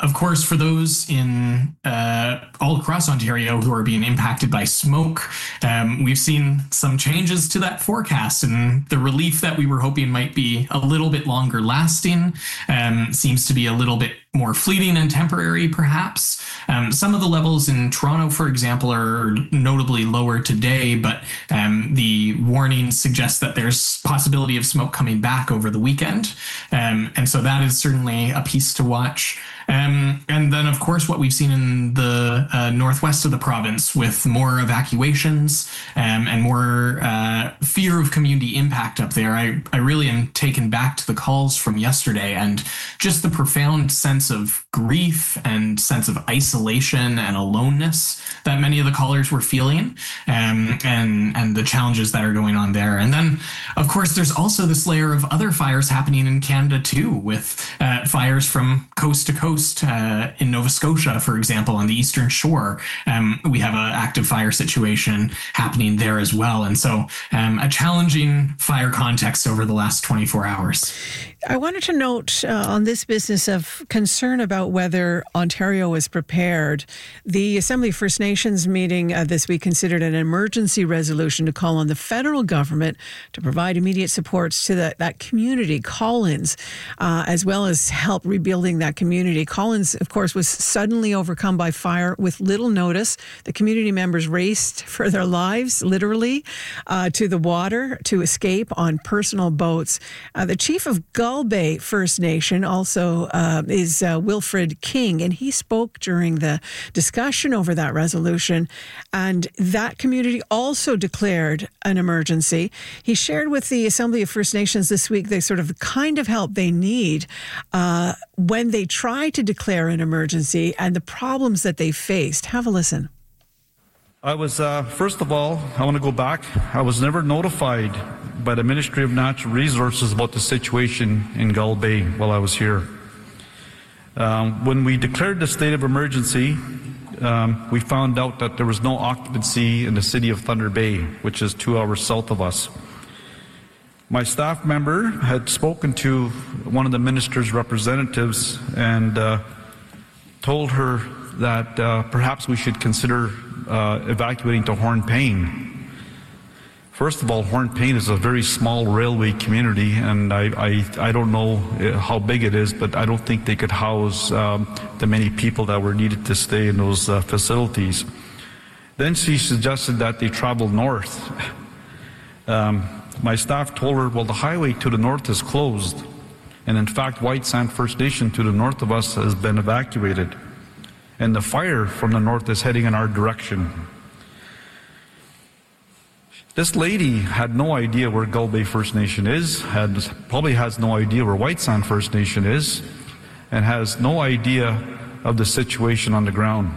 of course, for those in all across Ontario who are being impacted by smoke, we've seen some changes to that forecast, and the relief that we were hoping might be a little bit longer lasting seems to be a little bit more fleeting and temporary, perhaps. Some of the levels in Toronto, for example, are notably lower today, but the warning suggests that there's possibility of smoke coming back over the weekend. And so that is certainly a piece to watch. And then, of course, what we've seen in the northwest of the province with more evacuations and more fear of community impact up there. I really am taken back to the calls from yesterday and just the profound sense of grief and sense of isolation and aloneness that many of the callers were feeling, and the challenges that are going on there. And then, of course, there's also this layer of other fires happening in Canada too, with fires from coast to coast. In Nova Scotia, for example, on the Eastern Shore, we have an active fire situation happening there as well. And so a challenging fire context over the last 24 hours. I wanted to note on this business of concern about whether Ontario is prepared. The Assembly of First Nations meeting this week considered an emergency resolution to call on the federal government to provide immediate supports to that community, Collins, as well as help rebuilding that community. Collins, of course, was suddenly overcome by fire with little notice. The community members raced for their lives, literally, to the water to escape on personal boats. The chief of Gull Bay First Nation also is Wilfred King, and he spoke during the discussion over that resolution, and that community also declared an emergency. He shared with the Assembly of First Nations this week the kind of help they need when they try to declare an emergency and the problems that they faced. Have a listen. I was, first of all, I want to go back. I was never notified by the Ministry of Natural Resources about the situation in Gull Bay while I was here. When we declared the state of emergency, we found out that there was no occupancy in the city of Thunder Bay, which is 2 hours south of us. My staff member had spoken to one of the minister's representatives and told her that perhaps we should consider evacuating to Hornepayne. First of all, Hornepayne is a very small railway community, and I don't know how big it is, but I don't think they could house the many people that were needed to stay in those facilities. Then she suggested that they travel north. My staff told her, well, the highway to the north is closed, and in fact, White Sand First Nation to the north of us has been evacuated, and the fire from the north is heading in our direction. This lady had no idea where Gull Bay First Nation is, probably has no idea where White Sand First Nation is, and has no idea of the situation on the ground.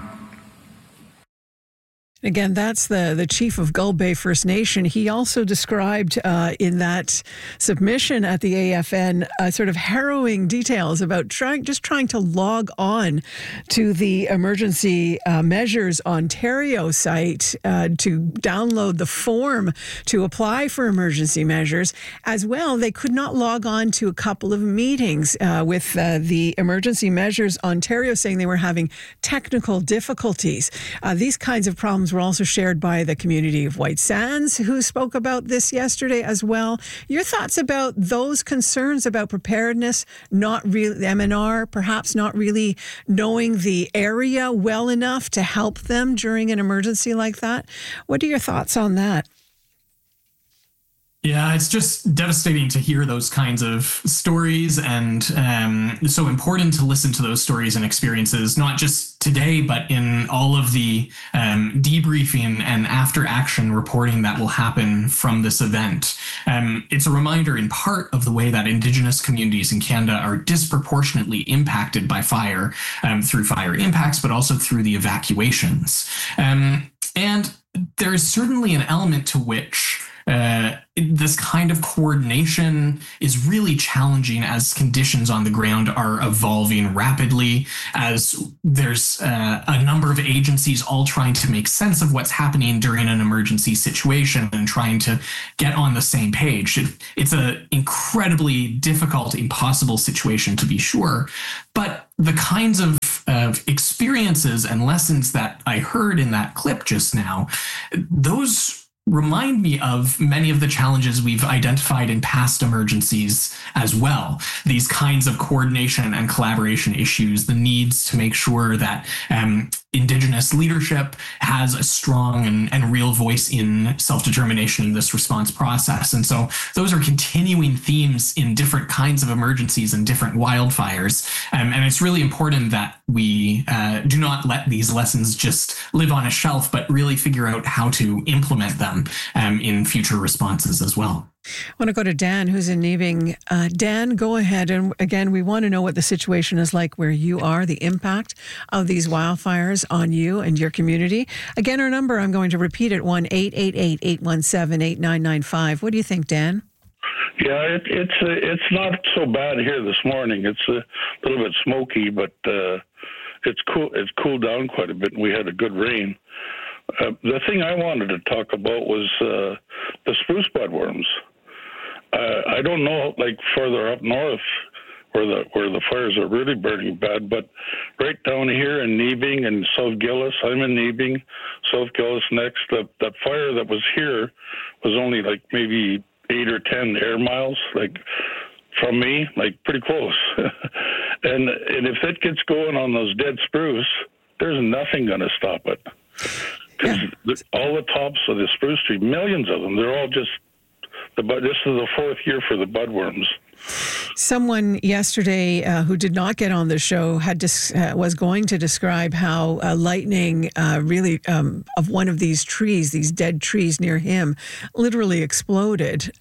Again, that's the chief of Gull Bay First Nation. He also described in that submission at the AFN sort of harrowing details about trying to log on to the Emergency Measures Ontario site to download the form to apply for emergency measures. As well, they could not log on to a couple of meetings with the Emergency Measures Ontario, saying they were having technical difficulties. These kinds of problems were also shared by the community of White Sands, who spoke about this yesterday as well. Your thoughts about those concerns about preparedness, not really, MNR perhaps not really knowing the area well enough to help them during an emergency like that? What are your thoughts on that? Yeah, it's just devastating to hear those kinds of stories, and so important to listen to those stories and experiences, not just today, but in all of the debriefing and after action reporting that will happen from this event. It's a reminder in part of the way that Indigenous communities in Canada are disproportionately impacted by fire through fire impacts, but also through the evacuations. And there is certainly an element to which this kind of coordination is really challenging as conditions on the ground are evolving rapidly, as there's a number of agencies all trying to make sense of what's happening during an emergency situation and trying to get on the same page. It's an incredibly difficult, impossible situation, to be sure, but the kinds of of experiences and lessons that I heard in that clip just now, those remind me of many of the challenges we've identified in past emergencies as well. These kinds of coordination and collaboration issues, the needs to make sure that Indigenous leadership has a strong and real voice in self-determination in this response process. And so those are continuing themes in different kinds of emergencies and different wildfires. And it's really important that we do not let these lessons just live on a shelf, but really figure out how to implement them in future responses as well. I want to go to Dan, who's in Nebing. Dan, go ahead. And again, we want to know what the situation is like where you are, the impact of these wildfires on you and your community. Again, our number, I'm going to repeat it, 1-888-817-8995. What do you think, Dan? Yeah, it's not so bad here this morning. It's a little bit smoky, but it's cool. It's cooled down quite a bit, and we had a good rain. The thing I wanted to talk about was the spruce budworms. I don't know, like further up north where the fires are really burning bad, but right down here in Nebing and South Gillis, I'm in Nebing, South Gillis next. That fire that was here was only like maybe 8 or 10 air miles, like from me, like pretty close. and if it gets going on those dead spruce, there's nothing going to stop it. Because all the tops of the spruce tree, millions of them, they're all just, this is the fourth year for the budworms. Someone yesterday who did not get on the show was going to describe how lightning really of one of these trees, these dead trees near him, literally exploded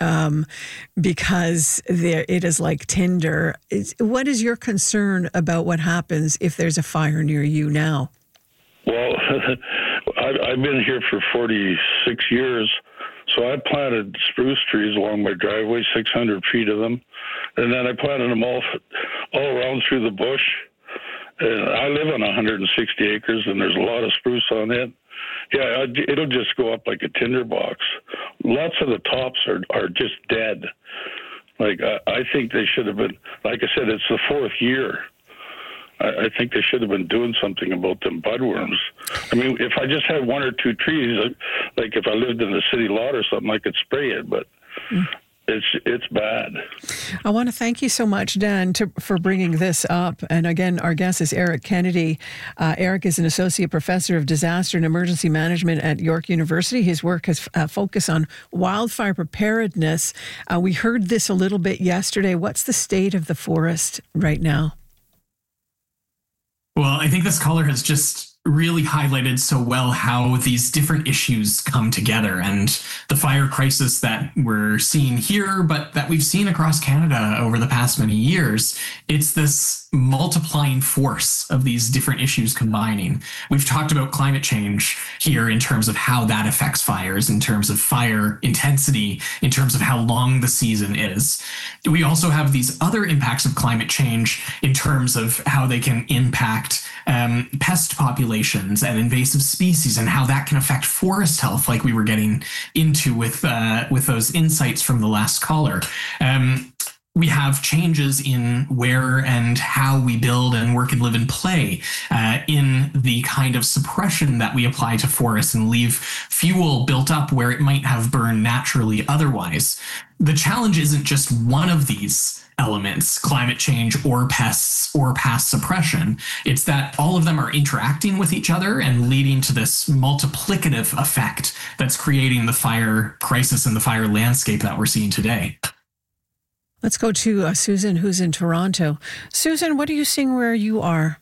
because it is like tinder. What is your concern about what happens if there's a fire near you now? Well, I've been here for 46 years, so I planted spruce trees along my driveway, 600 feet of them, and then I planted them all around through the bush. And I live on 160 acres, and there's a lot of spruce on it. Yeah, it'll just go up like a tinderbox. Lots of the tops are just dead. Like, I think they should have been, like I said, it's the fourth year. I think they should have been doing something about them budworms. I mean, if I just had one or two trees, like if I lived in the city lot or something, I could spray it, but it's bad. I want to thank you so much, Dan, for bringing this up. And again, our guest is Eric Kennedy. Eric is an associate professor of disaster and emergency management at York University. His work has focused on wildfire preparedness. We heard this a little bit yesterday. What's the state of the forest right now? Well, I think this caller has just really highlighted so well how these different issues come together, and the fire crisis that we're seeing here, but that we've seen across Canada over the past many years. It's this multiplying force of these different issues combining. We've talked about climate change here in terms of how that affects fires, in terms of fire intensity, in terms of how long the season is. We also have these other impacts of climate change in terms of how they can impact pest populations and invasive species, and how that can affect forest health, like we were getting into with those insights from the last caller. We have changes in where and how we build and work and live and play, in the kind of suppression that we apply to forests and leave fuel built up where it might have burned naturally otherwise. The challenge isn't just one of these elements, climate change or pests or past suppression. It's that all of them are interacting with each other and leading to this multiplicative effect that's creating the fire crisis and the fire landscape that we're seeing today. Let's go to Susan, who's in Toronto. Susan, what are you seeing where you are?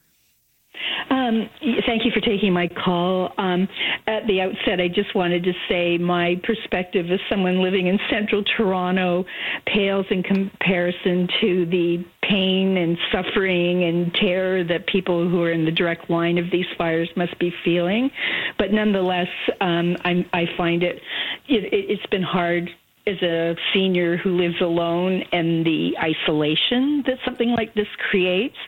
Thank you for taking my call. At the outset, I just wanted to say my perspective as someone living in central Toronto pales in comparison to the pain and suffering and terror that people who are in the direct line of these fires must be feeling. But nonetheless, I find it's been hard as a senior who lives alone and the isolation that something like this creates.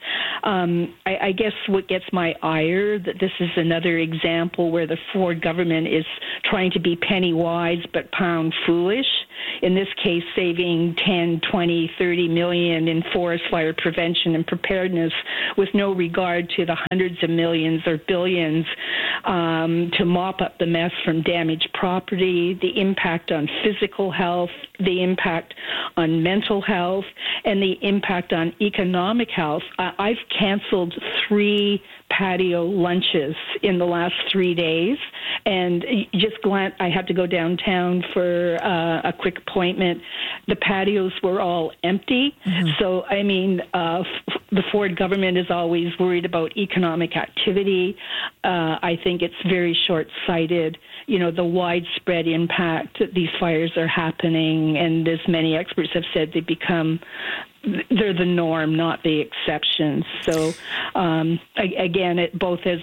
I guess what gets my ire that this is another example where the Ford government is trying to be penny wise but pound foolish. in this case, saving 10, 20, 30 million in forest fire prevention and preparedness with no regard to the hundreds of millions or billions to mop up the mess from damaged property, the impact on physical health, the impact on mental health, and the impact on economic health. I've canceled 3 patio lunches in the last 3 days, and just glad I had to go downtown for a quick appointment. The patios were all empty. Mm-hmm. So, I mean, the Ford government is always worried about economic activity. I think it's very short-sighted, the widespread impact that these fires are happening, and as many experts have said, they're the norm, not the exception. So, again, both as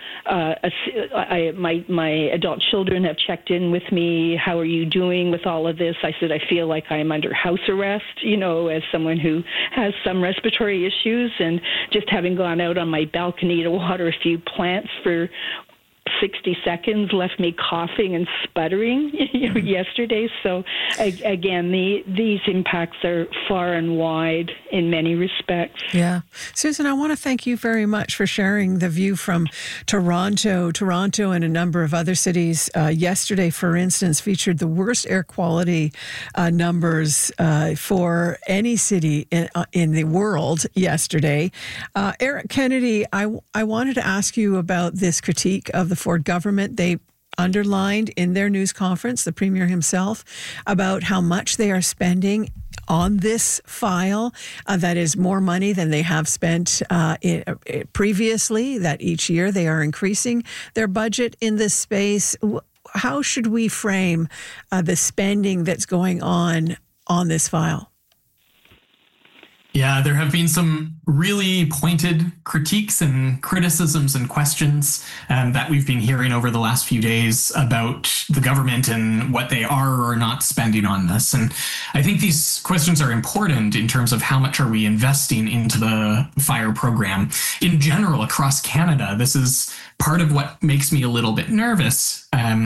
my adult children have checked in with me. How are you doing with all of this? I said, I feel like I'm under house arrest, as someone who has some respiratory issues, and just having gone out on my balcony to water a few plants for 60 seconds left me coughing and sputtering yesterday. So again, these impacts are far and wide in many respects. Yeah. Susan, I want to thank you very much for sharing the view from Toronto. Toronto and a number of other cities yesterday, for instance, featured the worst air quality numbers for any city in the world yesterday. Eric Kennedy, I wanted to ask you about this critique of the Ford government. They underlined in their news conference, the Premier himself, about how much they are spending on this file. That is more money than they have spent previously, that each year they are increasing their budget in this space. How should we frame the spending that's going on this file? Yeah, there have been some really pointed critiques and criticisms and questions that we've been hearing over the last few days about the government and what they are or are not spending on this. And I think these questions are important in terms of how much are we investing into the fire program. In general, across Canada, this is part of what makes me a little bit nervous.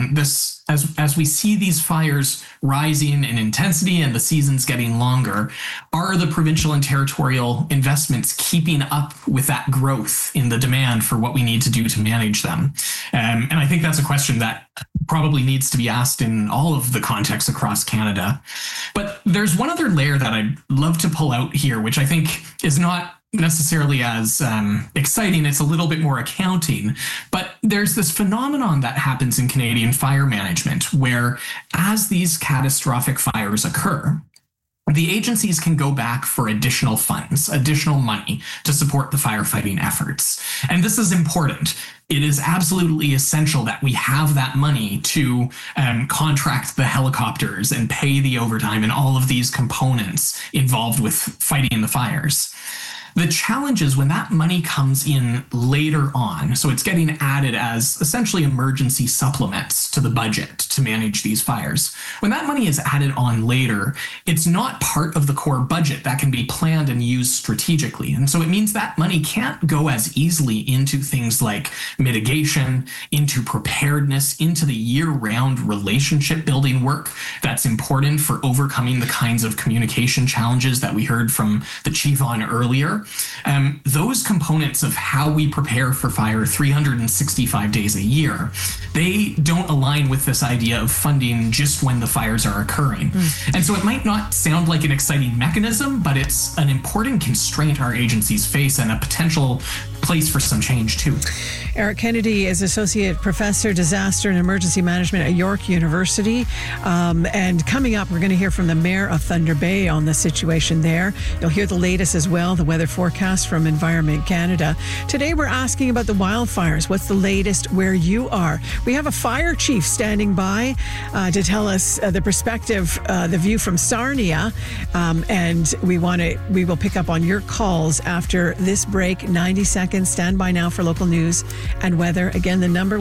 As we see these fires rising in intensity and the seasons getting longer, are the provincial and territorial investments keeping up with that growth in the demand for what we need to do to manage them? And I think that's a question that probably needs to be asked in all of the contexts across Canada. But there's one other layer that I'd love to pull out here, which I think is not necessarily as exciting. It's a little bit more accounting, but there's this phenomenon that happens in Canadian fire management where as these catastrophic fires occur, the agencies can go back for additional funds, additional money to support the firefighting efforts. And this is important. It is absolutely essential that we have that money to contract the helicopters and pay the overtime and all of these components involved with fighting the fires. The challenge is when that money comes in later on, so it's getting added as essentially emergency supplements to the budget to manage these fires. When that money is added on later, it's not part of the core budget that can be planned and used strategically. And so it means that money can't go as easily into things like mitigation, into preparedness, into the year-round relationship building work that's important for overcoming the kinds of communication challenges that we heard from the chief on earlier. Those components of how we prepare for fire 365 days a year, they don't align with this idea of funding just when the fires are occurring. And so it might not sound like an exciting mechanism, but it's an important constraint our agencies face and a potential place for some change too. Eric Kennedy is Associate Professor, Disaster and Emergency Management at York University. And coming up, we're going to hear from the Mayor of Thunder Bay on the situation there. You'll hear the latest as well, the weather forecast from Environment Canada. Today, we're asking about the wildfires. What's the latest where you are? We have a fire chief standing by to tell us the perspective, the view from Sarnia. And we will pick up on your calls after this break. 90 seconds. Stand by now for local news and weather. Again, the number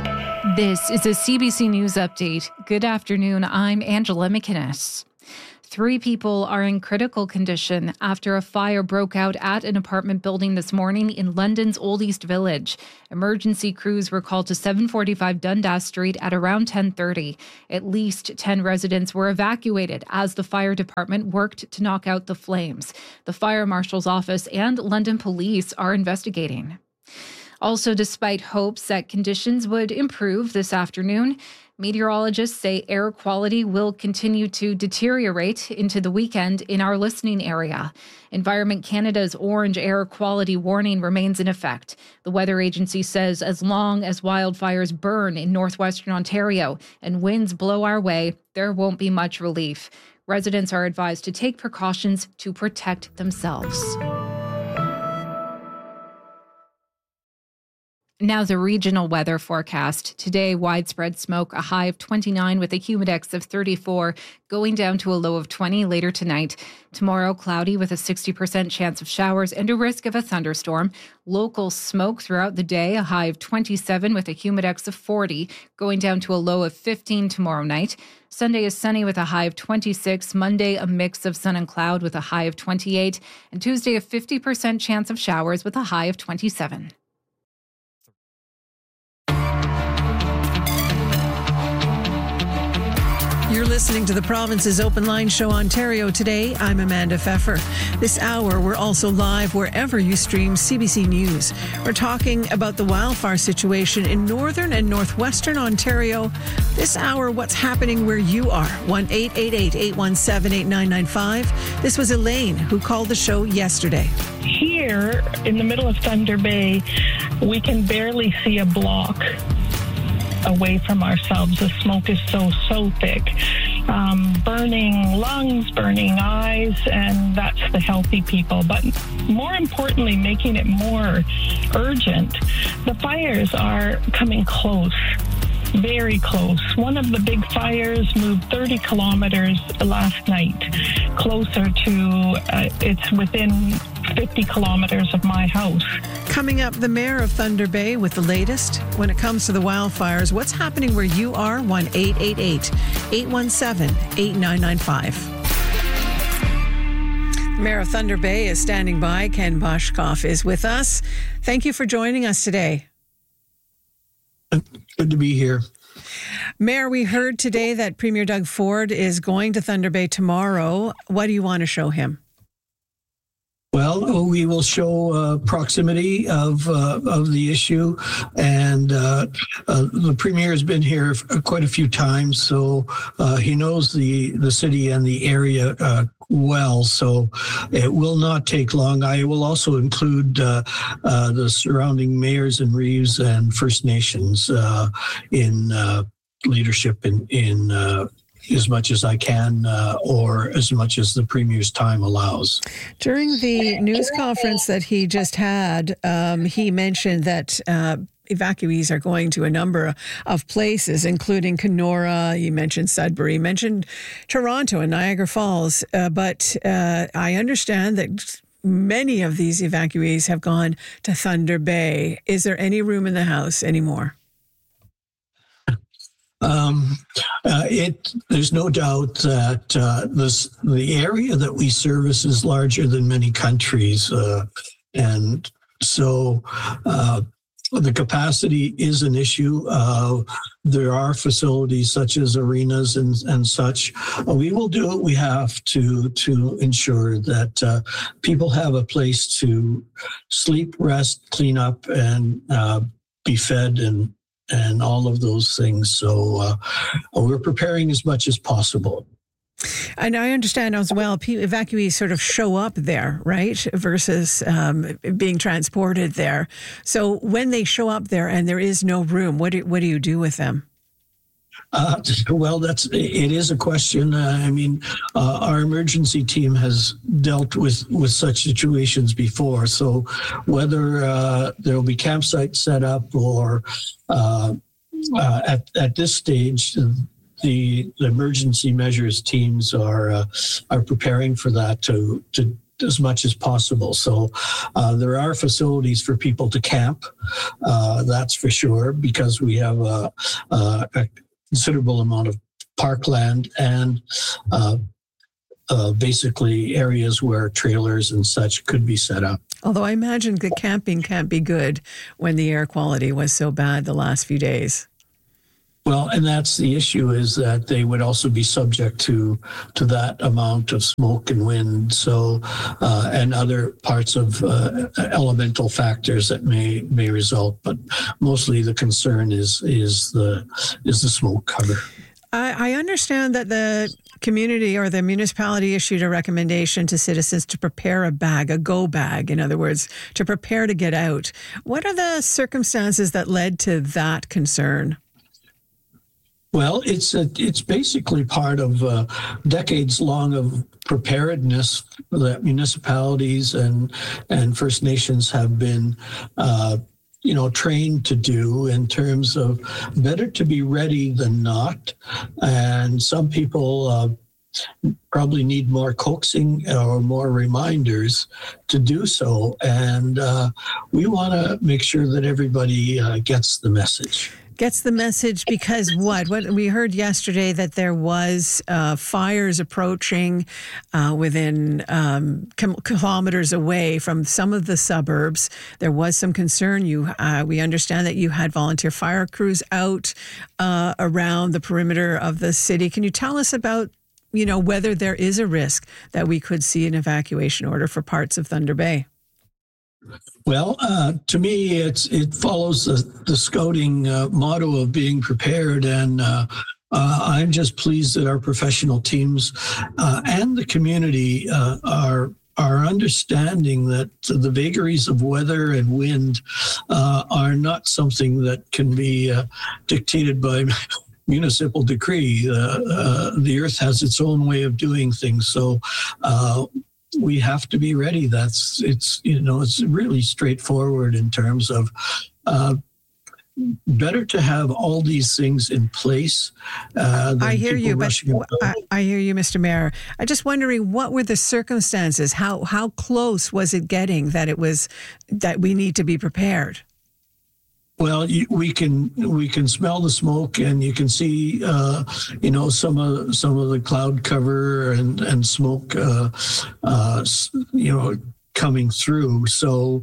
1-888-817-8995. This is a CBC News Update. Good afternoon. I'm Angela McInnes. 3 people are in critical condition after a fire broke out at an apartment building this morning in London's Old East Village. Emergency crews were called to 745 Dundas Street at around 10:30. At least 10 residents were evacuated as the fire department worked to knock out the flames. The fire marshal's office and London police are investigating. Also, despite hopes that conditions would improve this afternoon, meteorologists say air quality will continue to deteriorate into the weekend in our listening area. Environment Canada's orange air quality warning remains in effect. The weather agency says as long as wildfires burn in northwestern Ontario and winds blow our way, there won't be much relief. Residents are advised to take precautions to protect themselves. Now the regional weather forecast. Today, widespread smoke, a high of 29 with a humidex of 34, going down to a low of 20 later tonight. Tomorrow, cloudy with a 60% chance of showers and a risk of a thunderstorm. Local smoke throughout the day, a high of 27 with a humidex of 40, going down to a low of 15 tomorrow night. Sunday is sunny with a high of 26. Monday, a mix of sun and cloud with a high of 28. And Tuesday, a 50% chance of showers with a high of 27. You're listening to the Province's Open Line Show Ontario Today. I'm Amanda Pfeffer. This hour, we're also live wherever you stream CBC News. We're talking about the wildfire situation in northern and northwestern Ontario. This hour, what's happening where you are. 1-888-817-8995. This was Elaine who called the show yesterday. Here in the middle of Thunder Bay, we can barely see a block away from ourselves. The smoke is so thick. Burning lungs, burning eyes, and that's the healthy people. But more importantly, making it more urgent, the fires are coming close. Very close. One of the big fires moved 30 kilometers last night, closer to, it's within 50 kilometers of my house. Coming up, the mayor of Thunder Bay with the latest when it comes to the wildfires. What's happening where you are? 1-888-817-8995. Mayor of Thunder Bay is standing by. Ken Boshkoff is with us. Thank you for joining us today. Good to be here. Mayor, we heard today that Premier Doug Ford is going to Thunder Bay tomorrow. What do you want to show him? Well, we will show proximity of the issue, and the Premier has been here quite a few times, so he knows the city and the area well, so it will not take long. I will also include the surrounding mayors and reeves and First Nations in leadership in as much as I can or as much as the Premier's time allows. During the news conference that he just had, he mentioned that evacuees are going to a number of places, including Kenora, you mentioned Sudbury, you mentioned Toronto and Niagara Falls, but I understand that many of these evacuees have gone to Thunder Bay. Is there any room in the house anymore? There's no doubt that the area that we service is larger than many countries, and so the capacity is an issue. There are facilities such as arenas and such. We will do what we have to ensure that people have a place to sleep, rest, clean up, and be fed and all of those things. So we're preparing as much as possible. And I understand as well, evacuees sort of show up there, right, versus being transported there. So when they show up there and there is no room, what do you do with them? Well, it is a question. Our emergency team has dealt with such situations before. So whether there will be campsites set up or at this stage, the emergency measures teams are preparing for that to as much as possible. So there are facilities for people to camp. That's for sure, because we have a considerable amount of parkland and basically areas where trailers and such could be set up. Although I imagine the camping can't be good when the air quality was so bad the last few days. Well, and that's the issue, is that they would also be subject to that amount of smoke and wind, so and other parts of elemental factors that may result. But mostly the concern is the smoke cover. I understand that the community or the municipality issued a recommendation to citizens to prepare a bag, a go bag, in other words, to prepare to get out. What are the circumstances that led to that concern? Well, it's basically part of decades long of preparedness that municipalities and First Nations have been trained to do, in terms of better to be ready than not. And some people probably need more coaxing or more reminders to do so. And we want to make sure that everybody gets the message. Gets the message because what we heard yesterday, that there was fires approaching within kilometers away from some of the suburbs. There was some concern. We understand that you had volunteer fire crews out around the perimeter of the city. Can you tell us about whether there is a risk that we could see an evacuation order for parts of Thunder Bay? Well, to me, it follows the scouting motto of being prepared, and I'm just pleased that our professional teams and the community are understanding that the vagaries of weather and wind are not something that can be dictated by municipal decree. The earth has its own way of doing things, so we have to be ready. It's really straightforward in terms of better to have all these things in place. I hear you, but I hear you, Mr. Mayor. I'm just wondering, what were the circumstances? How close was it getting that we need to be prepared? Well, we can smell the smoke, and you can see, some of the cloud cover and smoke, coming through. So,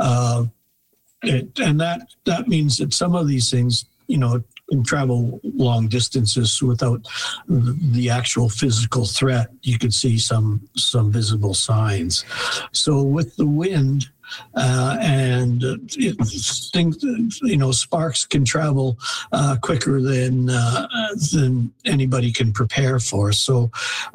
that means that some of these things, can travel long distances without the actual physical threat. You could see some visible signs. So with the wind, sparks can travel quicker than anybody can prepare for. So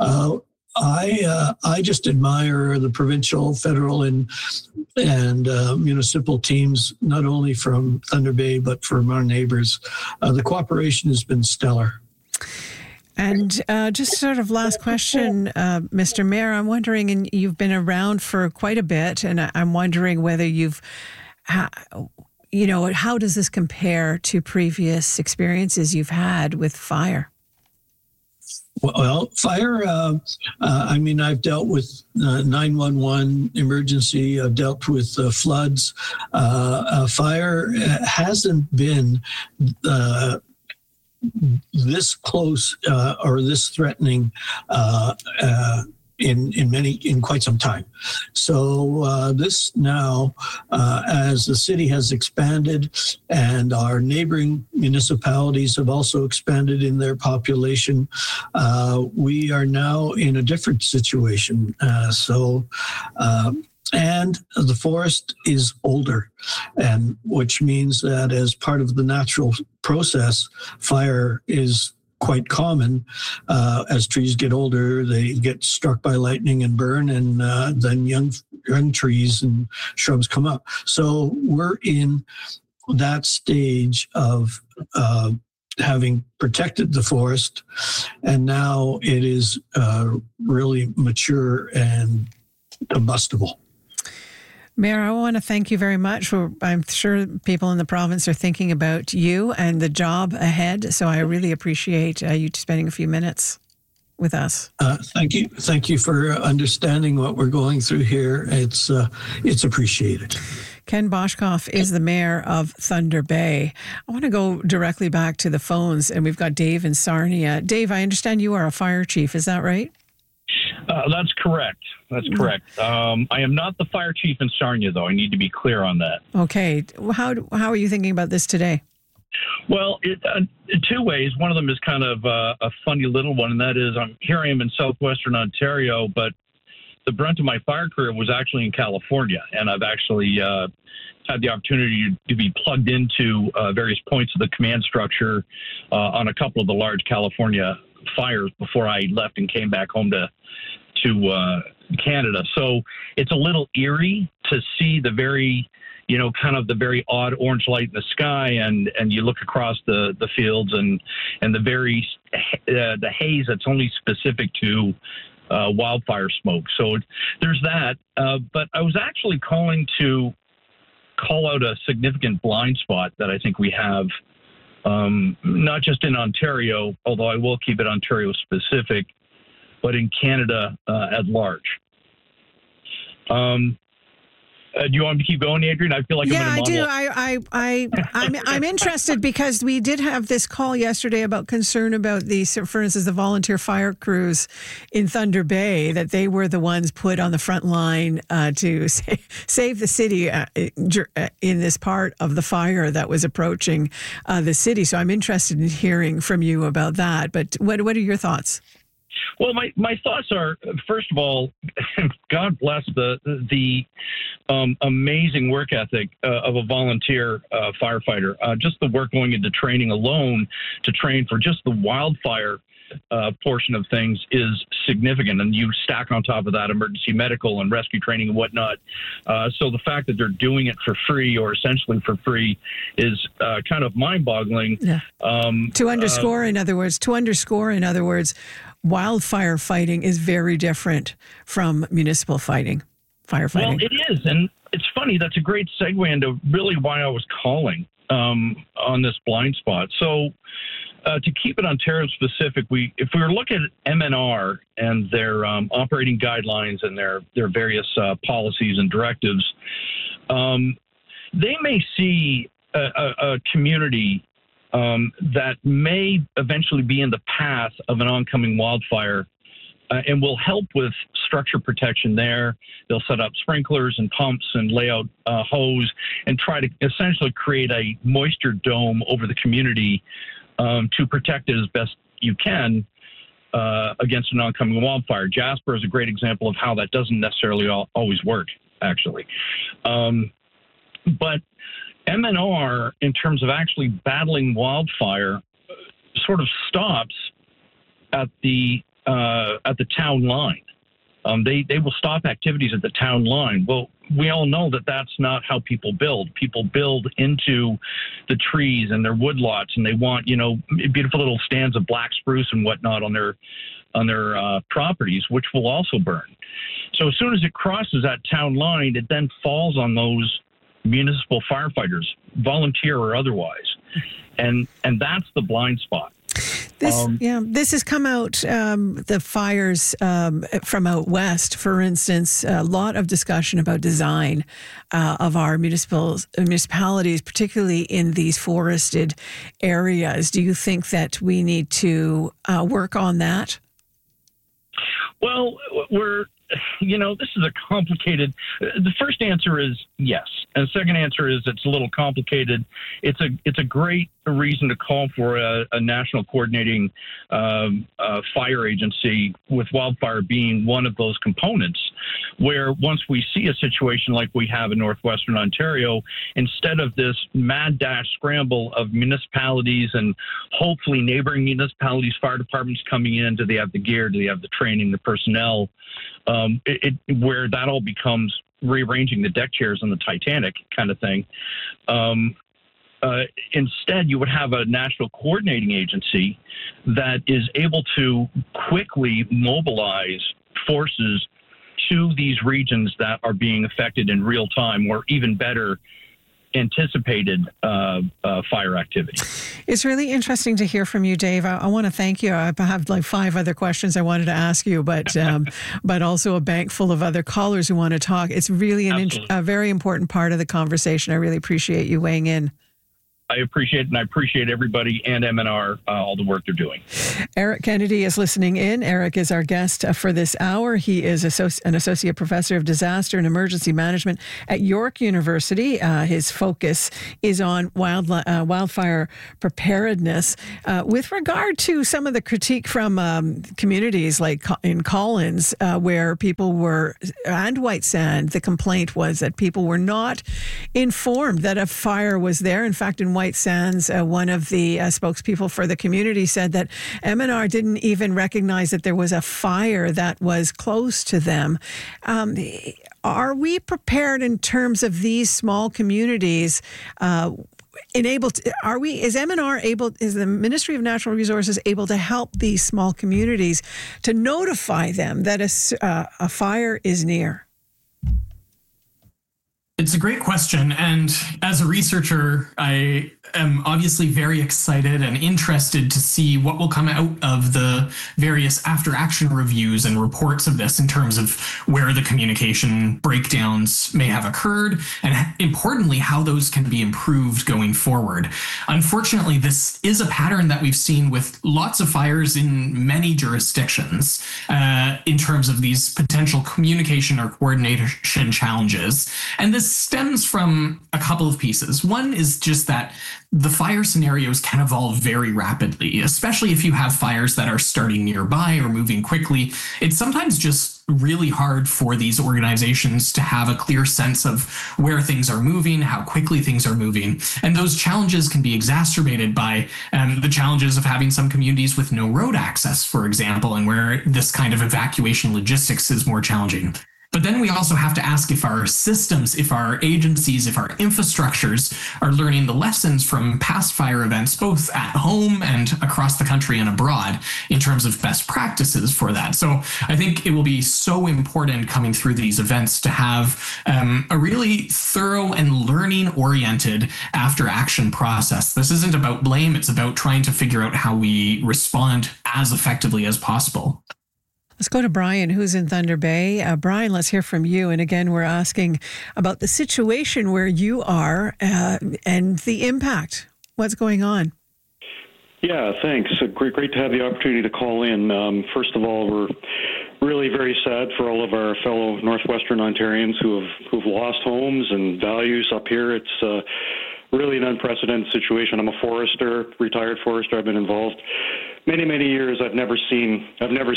I just admire the provincial, federal, and municipal teams, not only from Thunder Bay but from our neighbors. The cooperation has been stellar. And just sort of last question, Mr. Mayor, I'm wondering, and you've been around for quite a bit, and I'm wondering whether how does this compare to previous experiences you've had with fire? Well, fire, I've dealt with 911 emergency. I've dealt with floods. Fire hasn't been this close or this threatening in quite some time. So this now, as the city has expanded and our neighboring municipalities have also expanded in their population, we are now in a different situation. And the forest is older, and which means that as part of the natural process, fire is quite common. As trees get older, they get struck by lightning and burn, and then young trees and shrubs come up. So we're in that stage of having protected the forest, and now it is really mature and combustible. Mayor, I want to thank you very much. I'm sure people in the province are thinking about you and the job ahead, so I really appreciate you spending a few minutes with us. Thank you. Thank you for understanding what we're going through here. It's appreciated. Ken Boshkoff is the mayor of Thunder Bay. I want to go directly back to the phones, and we've got Dave in Sarnia. Dave, I understand you are a fire chief. Is that right? That's correct. That's correct. I am not the fire chief in Sarnia, though. I need to be clear on that. Okay. How are you thinking about this today? Well, two ways. One of them is kind of a funny little one, and that is here I am in southwestern Ontario, but the brunt of my fire career was actually in California, and I've actually had the opportunity to be plugged into various points of the command structure on a couple of the large California fires before I left and came back home to Canada. So it's a little eerie to see the very, kind of the very odd orange light in the sky, and you look across the fields and the haze that's only specific to wildfire smoke. So there's that. But I was actually calling to call out a significant blind spot that I think we have, not just in Ontario, although I will keep it Ontario specific, but in Canada at large. Do you want me to keep going, Adrian? I feel like I do. I'm interested because we did have this call yesterday about concern about for instance, the volunteer fire crews in Thunder Bay, that they were the ones put on the front line to save the city in this part of the fire that was approaching the city. So I'm interested in hearing from you about that. But what are your thoughts? Well, my thoughts are, first of all, God bless the amazing work ethic of a volunteer firefighter. Just the work going into training alone to train for just the wildfire portion of things is significant. And you stack on top of that emergency medical and rescue training and whatnot. So the fact that they're doing it for free or essentially for free is kind of mind-boggling. Yeah. To underscore, in other words, wildfire fighting is very different from municipal firefighting. Well, it is. And it's funny. That's a great segue into really why I was calling on this blind spot. So to keep it Ontario specific, if we were looking at MNR and their operating guidelines and their various policies and directives, they may see a community that may eventually be in the path of an oncoming wildfire and will help with structure protection there. They'll set up sprinklers and pumps and lay out hose and try to essentially create a moisture dome over the community to protect it as best you can against an oncoming wildfire. Jasper is a great example of how that doesn't necessarily always work, actually. But MNR, in terms of actually battling wildfire, sort of stops at the town line. They will stop activities at the town line. Well, we all know that that's not how people build. People build into the trees and their woodlots, and they want beautiful little stands of black spruce and whatnot on their properties, which will also burn. So as soon as it crosses that town line, it then falls on those municipal firefighters, volunteer or otherwise, and that's the blind spot. This has come out, the fires from out west, for instance, a lot of discussion about design of our municipalities, particularly in these forested areas. Do you think that we need to work on that? Well, this is a complicated. The first answer is yes, and the second answer is it's a little complicated. It's a great reason to call for a national coordinating fire agency, with wildfire being one of those components. Where once we see a situation like we have in northwestern Ontario, instead of this mad dash scramble of municipalities and hopefully neighboring municipalities, fire departments coming in, do they have the gear, do they have the training, the personnel? Where that all becomes rearranging the deck chairs on the Titanic kind of thing. Instead, you would have a national coordinating agency that is able to quickly mobilize forces to these regions that are being affected in real time, or even better, anticipated fire activity. It's really interesting to hear from you, Dave. I want to thank you. I have like 5 other questions I wanted to ask you, but also a bank full of other callers who want to talk. It's really a very important part of the conversation. I really appreciate you weighing in. I appreciate it, and I appreciate everybody and MNR, all the work they're doing. Eric Kennedy is listening in. Eric is our guest for this hour. He is an associate professor of disaster and emergency management at York University. His focus is on wildfire preparedness. With regard to some of the critique from communities like in Collins, where people were, and White Sand, the complaint was that people were not informed that a fire was there. In fact, in White Sands, one of the spokespeople for the community said that MNR didn't even recognize that there was a fire that was close to them. Are we prepared in terms of these small communities? Is MNR able, is the Ministry of Natural Resources able to help these small communities to notify them that a fire is near? It's a great question. And as a researcher, I am obviously very excited and interested to see what will come out of the various after action reviews and reports of this in terms of where the communication breakdowns may have occurred, and importantly, how those can be improved going forward. Unfortunately, this is a pattern that we've seen with lots of fires in many jurisdictions in terms of these potential communication or coordination challenges. And this stems from a couple of pieces. One is just that the fire scenarios can evolve very rapidly, especially if you have fires that are starting nearby or moving quickly. It's sometimes just really hard for these organizations to have a clear sense of where things are moving, how quickly things are moving. And those challenges can be exacerbated by the challenges of having some communities with no road access, for example, and where this kind of evacuation logistics is more challenging. But then we also have to ask if our systems, if our agencies, if our infrastructures are learning the lessons from past fire events, both at home and across the country and abroad, in terms of best practices for that. So I think it will be so important coming through these events to have a really thorough and learning-oriented after-action process. This isn't about blame. It's about trying to figure out how we respond as effectively as possible. Let's go to Brian, who's in Thunder Bay. Brian, let's hear from you. And again, we're asking about the situation where you are and the impact. What's going on? Yeah, thanks. Great to have the opportunity to call in. First of all, we're really very sad for all of our fellow Northwestern Ontarians who've lost homes and values up here. It's really an unprecedented situation. I'm a forester, retired forester. I've been involved many years. I've never seen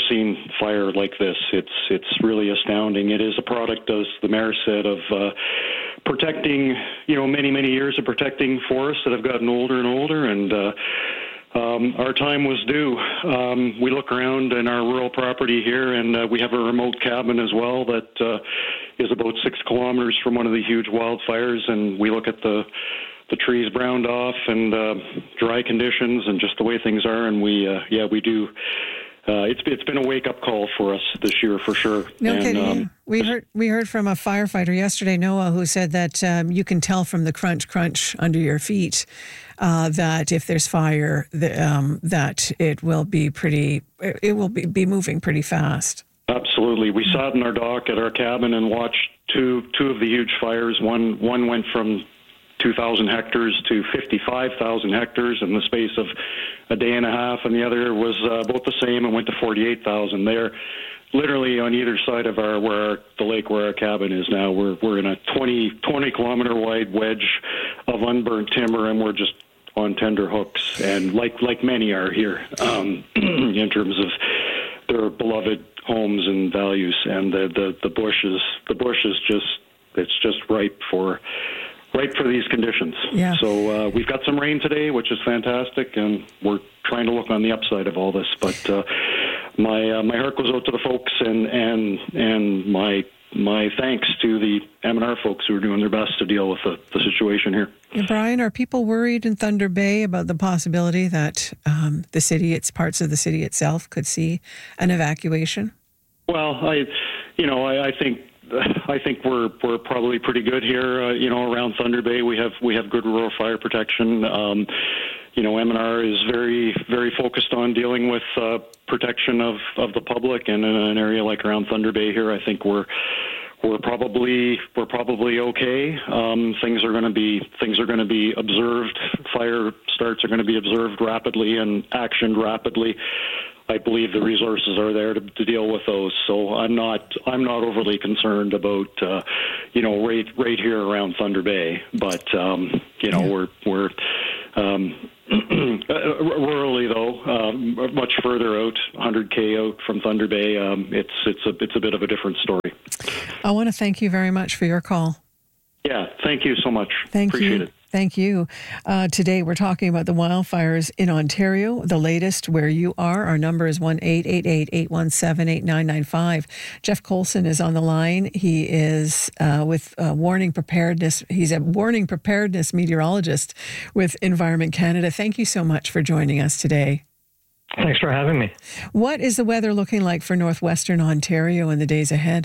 fire like this. It's really astounding. It is a product, as the mayor said, of protecting, many years of protecting forests that have gotten older and older, and our time was due. We look around in our rural property here, and we have a remote cabin as well that is about 6 kilometers from one of the huge wildfires, and we look at the trees browned off and dry conditions and just the way things are, and we do. It's been a wake-up call for us this year for sure. No kidding. We heard from a firefighter yesterday, Noah, who said that you can tell from the crunch under your feet that if there's fire, that it will be be moving pretty fast. Absolutely. We sat in our dock at our cabin and watched two of the huge fires. One went from 2,000 hectares to 55,000 hectares in the space of a day and a half, and the other was about the same and went to 48,000. They're literally on either side of the lake where our cabin is now. We're in a 20 kilometer wide wedge of unburnt timber, and we're just on tender hooks, and like many are here in terms of their beloved homes and values, and the bush is just ripe for these conditions. Yeah. So we've got some rain today, which is fantastic, and we're trying to look on the upside of all this. But my heart goes out to the folks, and my thanks to the MNR folks who are doing their best to deal with the situation here. And Brian, are people worried in Thunder Bay about the possibility that the city, parts of the city itself, could see an evacuation? Well, I think we're probably pretty good here. Around Thunder Bay, we have good rural fire protection. MNR is very, very focused on dealing with protection of the public, and in an area like around Thunder Bay here, I think we're we're probably okay. Things are going to be observed. Fire starts are going to be observed rapidly and actioned rapidly. I believe the resources are there to deal with those. So I'm not overly concerned about right here around Thunder Bay. But we're rurally though, much further out, 100K out from Thunder Bay. It's a bit of a different story. I want to thank you very much for your call. Yeah, thank you so much. Appreciate it. Thank you. Today we're talking about the wildfires in Ontario, the latest where you are. Our number is 1-888-817-8995. Jeff Colson is on the line. He is with Warning Preparedness. He's a warning preparedness meteorologist with Environment Canada. Thank you so much for joining us today. Thanks for having me. What is the weather looking like for northwestern Ontario in the days ahead?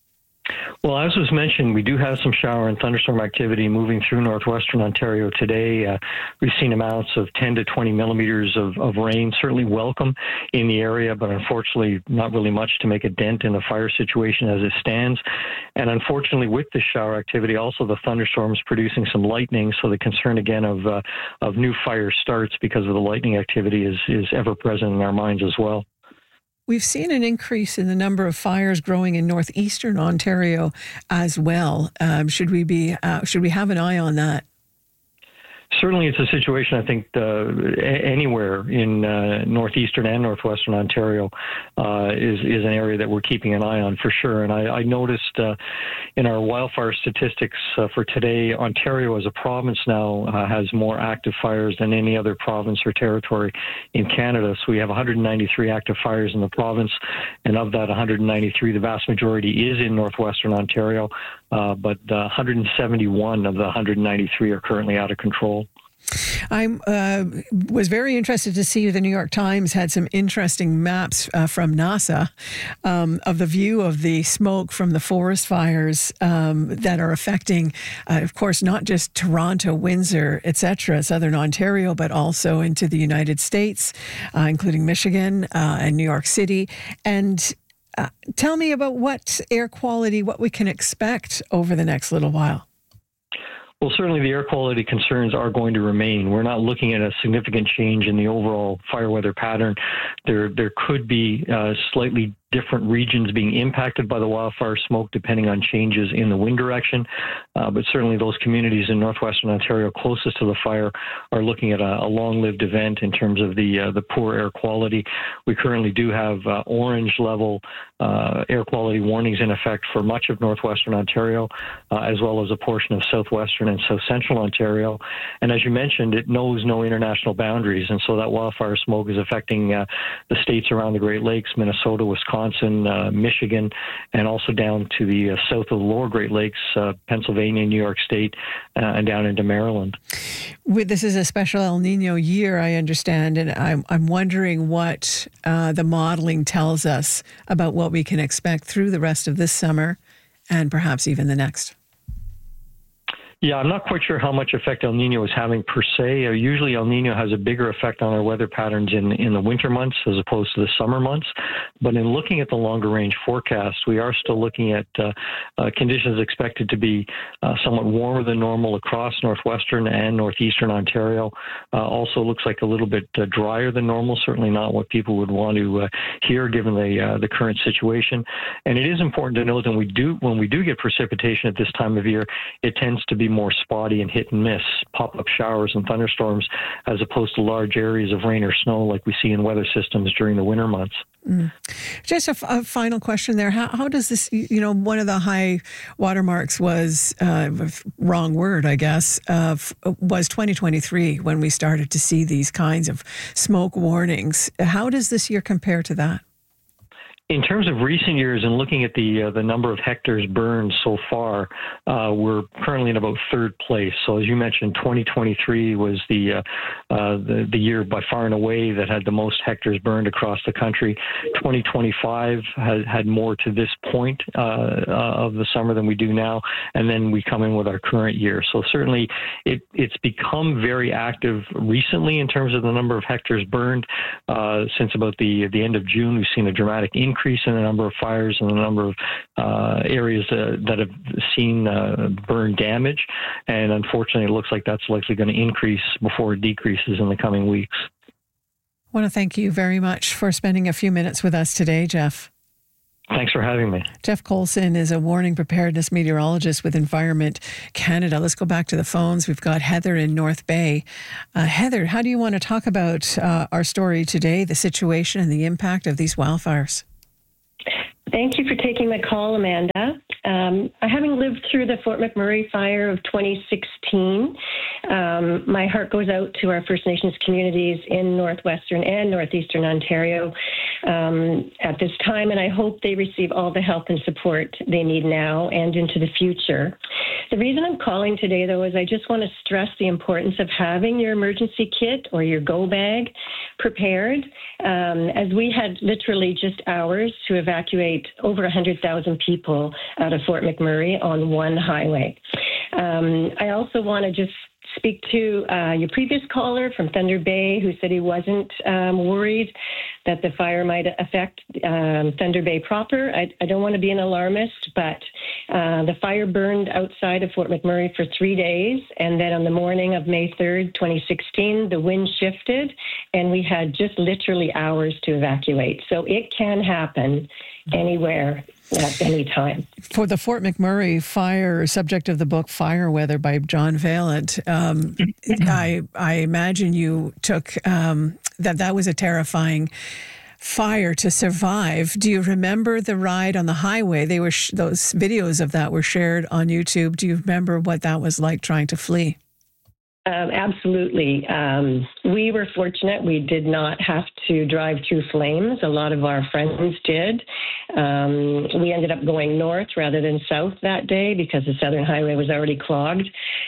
Well, as was mentioned, we do have some shower and thunderstorm activity moving through northwestern Ontario today. We've seen amounts of 10 to 20 millimeters of rain, certainly welcome in the area, but unfortunately not really much to make a dent in the fire situation as it stands. And unfortunately, with the shower activity, also the thunderstorms producing some lightning, so the concern again of new fire starts because of the lightning activity is ever present in our minds as well. We've seen an increase in the number of fires growing in northeastern Ontario as well. Should we have an eye on that? Certainly, it's a situation, I think, anywhere in northeastern and northwestern Ontario is an area that we're keeping an eye on for sure. And I noticed in our wildfire statistics for today, Ontario as a province now has more active fires than any other province or territory in Canada. So we have 193 active fires in the province, and of that 193, the vast majority is in northwestern Ontario, but 171 of the 193 are currently out of control. I was very interested to see the New York Times had some interesting maps from NASA of the view of the smoke from the forest fires that are affecting, of course, not just Toronto, Windsor, etc., southern Ontario, but also into the United States, including Michigan and New York City. And tell me about what air quality, what we can expect over the next little while. Well, certainly the air quality concerns are going to remain. We're not looking at a significant change in the overall fire weather pattern. There could be slightly different regions being impacted by the wildfire smoke depending on changes in the wind direction. But certainly those communities in northwestern Ontario closest to the fire are looking at a long-lived event in terms of the poor air quality. We currently do have orange level air quality warnings in effect for much of northwestern Ontario, as well as a portion of southwestern and south central Ontario. And as you mentioned, it knows no international boundaries. And so that wildfire smoke is affecting the states around the Great Lakes, Minnesota, Wisconsin, Michigan, and also down to the south of the lower Great Lakes, Pennsylvania, New York State, and down into Maryland. This is a special El Nino year, I understand, and I'm wondering what the modeling tells us about what we can expect through the rest of this summer and perhaps even the next. Yeah, I'm not quite sure how much effect El Nino is having per se. Usually El Nino has a bigger effect on our weather patterns in the winter months as opposed to the summer months. But in looking at the longer range forecast, we are still looking at conditions expected to be somewhat warmer than normal across northwestern and northeastern Ontario. Also looks like a little bit drier than normal, certainly not what people would want to hear given the current situation. And it is important to note that when we do get precipitation at this time of year, it tends to be more spotty and hit and miss, pop-up showers and thunderstorms, as opposed to large areas of rain or snow like we see in weather systems during the winter months. Just a final question there. How does this, one of the high watermarks was, wrong word, I guess, was 2023 when we started to see these kinds of smoke warnings. How does this year compare to that? In terms of recent years and looking at the number of hectares burned so far, we're currently in about third place. So as you mentioned, 2023 was the year by far and away that had the most hectares burned across the country. 2025 had more to this point of the summer than we do now, and then we come in with our current year. So certainly it's become very active recently in terms of the number of hectares burned. Since about the end of June, we've seen a dramatic increase increase in the number of fires and the number of areas that have seen burn damage. And unfortunately, it looks like that's likely going to increase before it decreases in the coming weeks. I want to thank you very much for spending a few minutes with us today, Jeff. Thanks for having me. Jeff Colson is a warning preparedness meteorologist with Environment Canada. Let's go back to the phones. We've got Heather in North Bay. Heather, how do you want to talk about our story today, the situation and the impact of these wildfires? Thank you for taking my call, Amanda. Having lived through the Fort McMurray fire of 2016, my heart goes out to our First Nations communities in northwestern and northeastern Ontario at this time, and I hope they receive all the help and support they need now and into the future. The reason I'm calling today, though, is I just want to stress the importance of having your emergency kit or your go bag prepared, as we had literally just hours to evacuate over 100,000 people out of Fort McMurray on one highway. I also want to just speak to your previous caller from Thunder Bay who said he wasn't worried that the fire might affect Thunder Bay proper. I don't want to be an alarmist, but the fire burned outside of Fort McMurray for 3 days, and then on the morning of May 3rd, 2016, the wind shifted, and we had just literally hours to evacuate. So it can happen anywhere at any time. For the Fort McMurray fire, subject of the book Fire Weather by John Vaillant, I imagine you took that was a terrifying fire to survive. Do you remember the ride on the highway? They were those videos of that were shared on YouTube. Do you remember what that was like trying to flee? Absolutely. We were fortunate. We did not have to drive through flames. A lot of our friends did. We ended up going north rather than south that day because the Southern Highway was already clogged.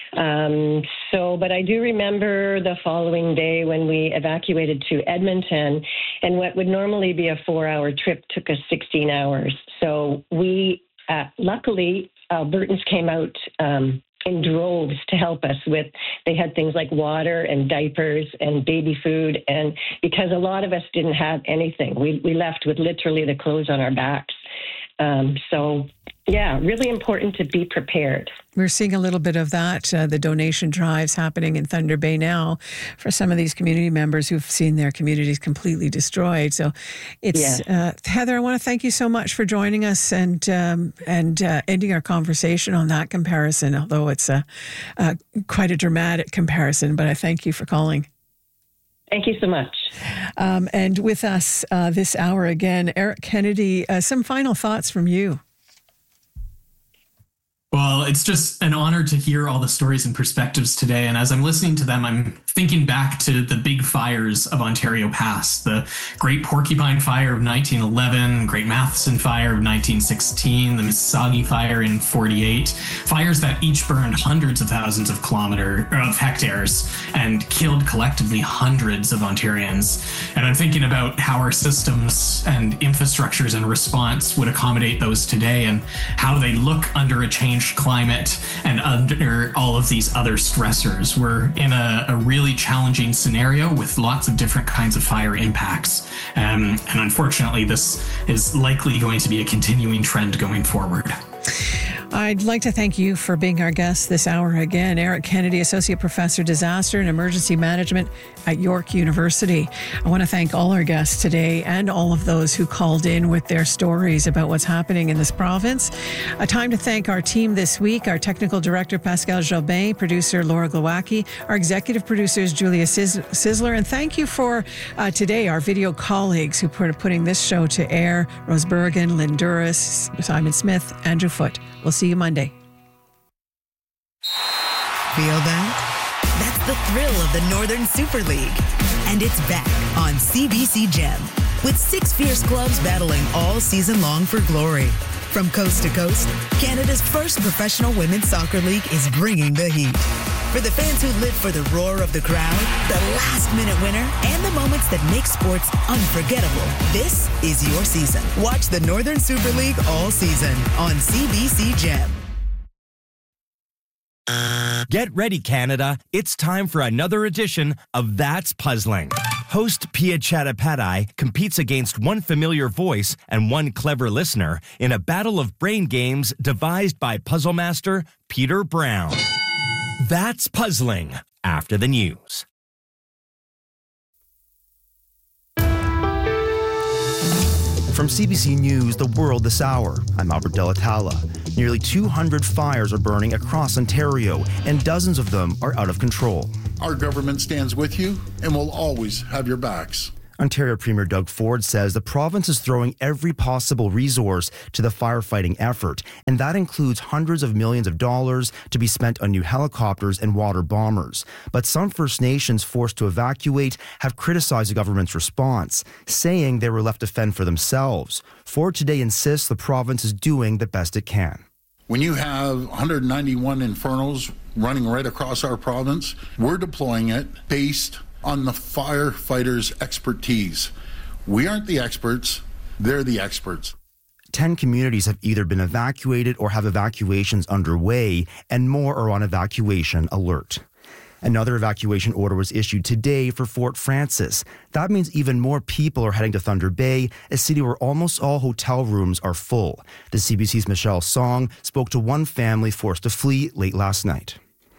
But I do remember the following day when we evacuated to Edmonton, and what would normally be a 4-hour trip took us 16 hours. So we, luckily, Albertans came out in droves to help us with, they had things like water and diapers and baby food. And because a lot of us didn't have anything, we left with literally the clothes on our backs. Really important to be prepared. We're seeing a little bit of that, the donation drives happening in Thunder Bay now for some of these community members who've seen their communities completely destroyed. So it's, Heather, I want to thank you so much for joining us and ending our conversation on that comparison, although it's quite a dramatic comparison, but I thank you for calling. Thank you so much. And with us this hour again, Eric Kennedy, some final thoughts from you. Well, it's just an honor to hear all the stories and perspectives today. And as I'm listening to them, I'm thinking back to the big fires of Ontario past, the Great Porcupine Fire of 1911, Great Matheson Fire of 1916, the Mississauga Fire in 48, fires that each burned hundreds of thousands of hectares and killed collectively hundreds of Ontarians. And I'm thinking about how our systems and infrastructures and response would accommodate those today and how they look under a changed climate and under all of these other stressors. We're in a really challenging scenario with lots of different kinds of fire impacts. And unfortunately, this is likely going to be a continuing trend going forward. I'd like to thank you for being our guest this hour again. Eric Kennedy, Associate Professor, Disaster and Emergency Management at York University. I want to thank all our guests today and all of those who called in with their stories about what's happening in this province. A time to thank our team this week, our Technical Director, Pascal Jobin, producer, Laura Glowacki, our Executive Producers, Julia Sizzler, and thank you for today, our video colleagues who are putting this show to air, Rose Bergen, Lynn Duras, Simon Smith, Andrew Foote. We'll see you Monday. Feel that? That's the thrill of the Northern Super League. And it's back on CBC Gem with 6 fierce clubs battling all season long for glory. From coast to coast, Canada's first professional women's soccer league is bringing the heat. For the fans who live for the roar of the crowd, the last-minute winner, and the moments that make sports unforgettable, this is your season. Watch the Northern Super League all season on CBC Gem. Get ready, Canada. It's time for another edition of That's Puzzling. Host Pia Chattopadhyay competes against one familiar voice and one clever listener in a battle of brain games devised by puzzle master Peter Brown. That's puzzling after the news. From CBC News, The World This Hour, I'm Albert Delatala. Nearly 200 fires are burning across Ontario, and dozens of them are out of control. Our government stands with you and will always have your backs. Ontario Premier Doug Ford says the province is throwing every possible resource to the firefighting effort, and that includes hundreds of millions of dollars to be spent on new helicopters and water bombers. But some First Nations forced to evacuate have criticized the government's response, saying they were left to fend for themselves. Ford today insists the province is doing the best it can. When you have 191 infernos running right across our province, we're deploying it based on the firefighters' expertise. We aren't the experts, they're the experts. 10 communities have either been evacuated or have evacuations underway, and more are on evacuation alert. Another evacuation order was issued today for Fort Frances. That means even more people are heading to Thunder Bay, a city where almost all hotel rooms are full. The CBC's Michelle Song spoke to one family forced to flee late last night.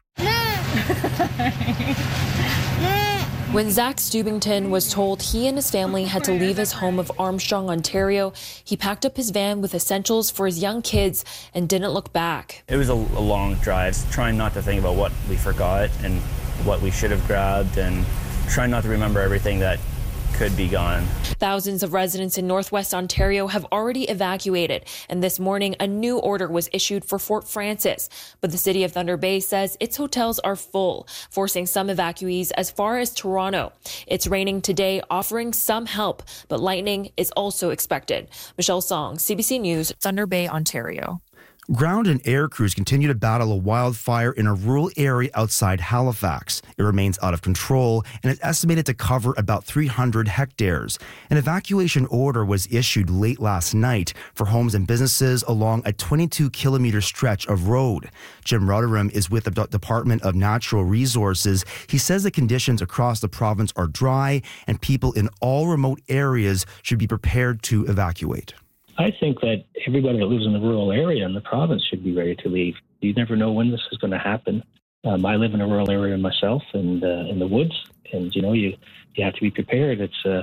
When Zach Stubington was told he and his family had to leave his home of Armstrong, Ontario, he packed up his van with essentials for his young kids and didn't look back. It was a long drive, trying not to think about what we forgot and what we should have grabbed, and trying not to remember everything that could be gone. Thousands of residents in Northwest Ontario have already evacuated, and this morning a new order was issued for Fort Frances. But the city of Thunder Bay says its hotels are full, forcing some evacuees as far as Toronto. It's raining today, offering some help, but lightning is also expected. Michelle Song, CBC News, Thunder Bay, Ontario. Ground and air crews continue to battle a wildfire in a rural area outside Halifax. It remains out of control and is estimated to cover about 300 hectares. An evacuation order was issued late last night for homes and businesses along a 22-kilometer stretch of road. Jim Rotherham is with the Department of Natural Resources. He says the conditions across the province are dry and people in all remote areas should be prepared to evacuate. I think that everybody that lives in the rural area in the province should be ready to leave. You never know when this is going to happen. I live in a rural area myself, and in the woods, and you have to be prepared.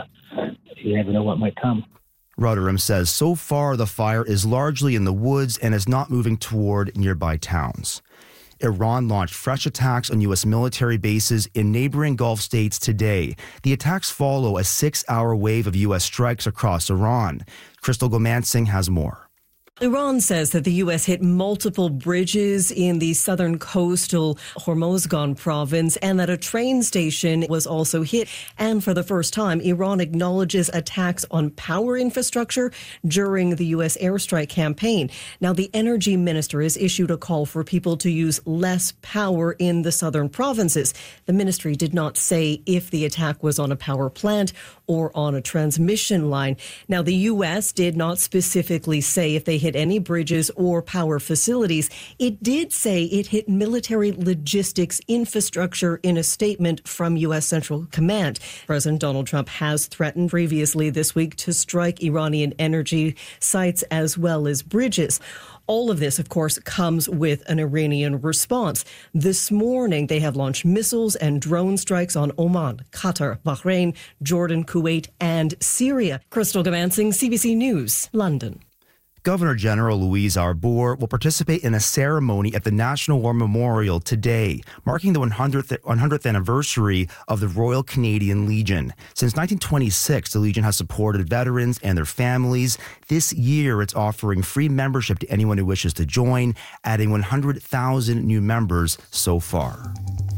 You never know what might come. Rotherham says so far the fire is largely in the woods and is not moving toward nearby towns. Iran launched fresh attacks on U.S. military bases in neighboring Gulf states today. The attacks follow a 6-hour wave of U.S. strikes across Iran. Crystal Gomansing has more. Iran says that the U.S. hit multiple bridges in the southern coastal Hormozgan province and that a train station was also hit. And for the first time, Iran acknowledges attacks on power infrastructure during the U.S. airstrike campaign. Now, the energy minister has issued a call for people to use less power in the southern provinces. The ministry did not say if the attack was on a power plant or on a transmission line. Now, the U.S. did not specifically say if they hit any bridges or power facilities. It did say it hit military logistics infrastructure in a statement from U.S. Central Command. President Donald Trump has threatened previously this week to strike Iranian energy sites as well as bridges. All of this, of course, comes with an Iranian response. This morning, they have launched missiles and drone strikes on Oman, Qatar, Bahrain, Jordan, Kuwait, and Syria. Crystal Gomansing, CBC News, London. Governor General Louise Arbour will participate in a ceremony at the National War Memorial today, marking the 100th anniversary of the Royal Canadian Legion. Since 1926, the Legion has supported veterans and their families. This year, it's offering free membership to anyone who wishes to join, adding 100,000 new members so far.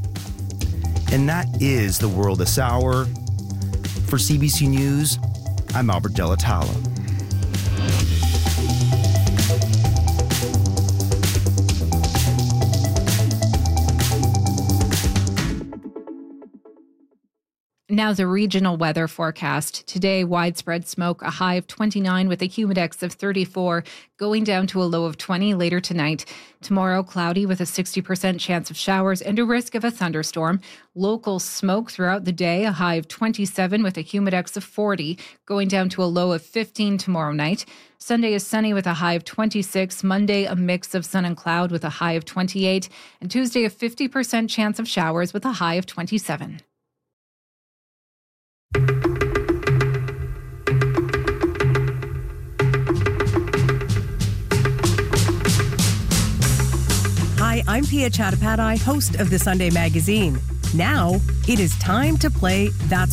And that is The World This Hour. For CBC News, I'm Albert Delatala. Now the regional weather forecast. Today, widespread smoke, a high of 29 with a humidex of 34, going down to a low of 20 later tonight. Tomorrow, cloudy with a 60% chance of showers and a risk of a thunderstorm. Local smoke throughout the day, a high of 27 with a humidex of 40, going down to a low of 15 tomorrow night. Sunday is sunny with a high of 26. Monday, a mix of sun and cloud with a high of 28. And Tuesday, a 50% chance of showers with a high of 27. Hi, I'm Pia Chattopadhyay, host of the Sunday Magazine. Now, it is time to play That's